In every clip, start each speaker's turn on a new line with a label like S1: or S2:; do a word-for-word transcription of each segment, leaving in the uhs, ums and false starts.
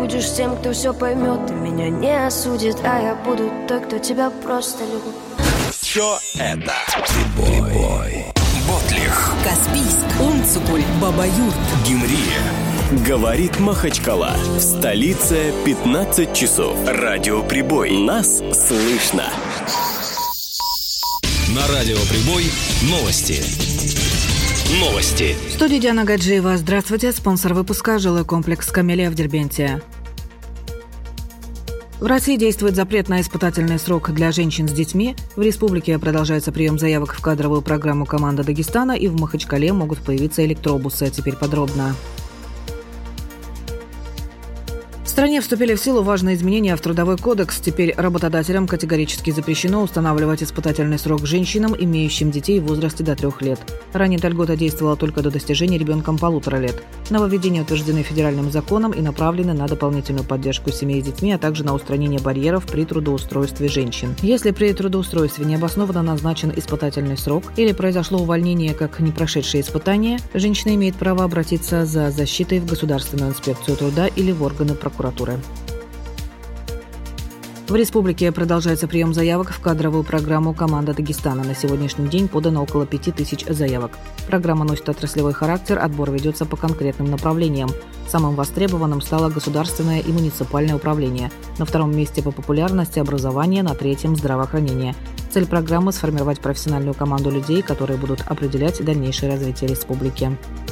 S1: будешь тем, кто все поймет. Ты меня не осудит, а я буду той, кто тебя просто любит.
S2: Все это Прибой, Ботлих,
S3: Каспийск, Унцукуль, Бабаюрт,
S2: Гюмри. Говорит Махачкала. В столице пятнадцать часов. Радио Прибой. Нас слышно.
S4: На радио Прибой новости. Новости.
S5: В студии Диана Гаджиева. Здравствуйте. Спонсор выпуска – жилой комплекс «Камелия» в Дербенте. В России действует запрет на испытательный срок для женщин с детьми. В республике продолжается прием заявок в кадровую программу «Команда Дагестана», и в Махачкале могут появиться электробусы. Теперь подробно. В стране вступили в силу важные изменения в Трудовой кодекс. Теперь работодателям категорически запрещено устанавливать испытательный срок женщинам, имеющим детей в возрасте до трех лет. Ранее эта льгота действовала только до достижения ребенком полутора лет. Нововведения утверждены федеральным законом и направлены на дополнительную поддержку семей с детьми, а также на устранение барьеров при трудоустройстве женщин. Если при трудоустройстве необоснованно назначен испытательный срок или произошло увольнение как не прошедшее испытание, женщина имеет право обратиться за защитой в Государственную инспекцию труда или в органы прокуратуры. В республике продолжается прием заявок в кадровую программу «Команда Дагестана». На сегодняшний день подано около пяти тысяч заявок. Программа носит отраслевой характер, отбор ведется по конкретным направлениям. Самым востребованным стало государственное и муниципальное управление. На втором месте по популярности образование, на третьем – здравоохранение. Цель программы – сформировать профессиональную команду людей, которые будут определять дальнейшее развитие республики.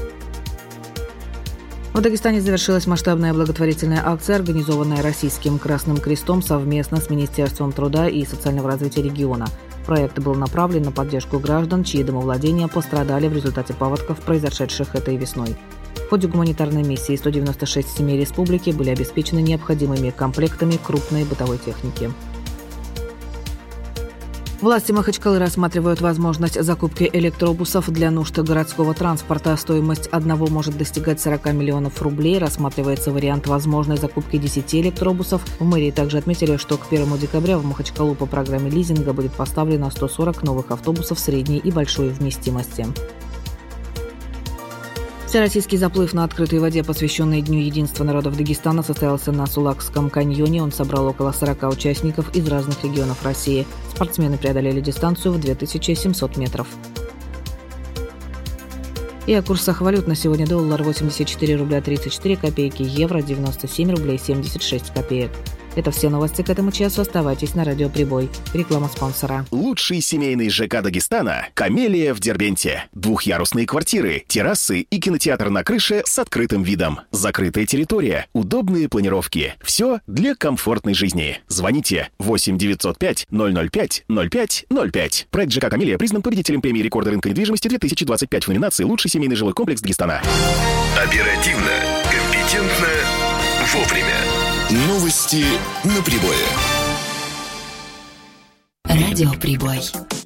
S5: В Дагестане завершилась масштабная благотворительная акция, организованная Российским Красным Крестом совместно с Министерством труда и социального развития региона. Проект был направлен на поддержку граждан, чьи домовладения пострадали в результате паводков, произошедших этой весной. В ходе гуманитарной миссии сто девяносто шесть семей республики были обеспечены необходимыми комплектами крупной бытовой техники. Власти Махачкалы рассматривают возможность закупки электробусов для нужд городского транспорта. Стоимость одного может достигать сорок миллионов рублей. Рассматривается вариант возможной закупки десяти электробусов. В мэрии также отметили, что к первому декабря в Махачкалу по программе лизинга будет поставлено сто сорок новых автобусов средней и большой вместимости. Всероссийский заплыв на открытой воде, посвященный Дню единства народов Дагестана, состоялся на Сулакском каньоне. Он собрал около сорока участников из разных регионов России. Спортсмены преодолели дистанцию в две тысячи семьсот метров. И о курсах валют на сегодня: доллар восемьдесят четыре рубля тридцать четыре копейки, евро девяносто семь рублей семьдесят шесть копеек. Это все новости к этому часу. Оставайтесь на радио Прибой. Реклама спонсора.
S2: Лучший семейный ЖК Дагестана – «Камелия» в Дербенте. Двухъярусные квартиры, террасы и кинотеатр на крыше с открытым видом. Закрытая территория, удобные планировки. Все для комфортной жизни. Звоните восемь девятьсот пять ноль ноль пять ноль пять ноль пять. Проект ЖК «Камелия» признан победителем премии рекорда рынка недвижимости две тысячи двадцать пять в номинации «Лучший семейный жилой комплекс Дагестана».
S6: Оперативно, компетентно, вовремя. Новости на Прибое.
S3: Радио Прибой.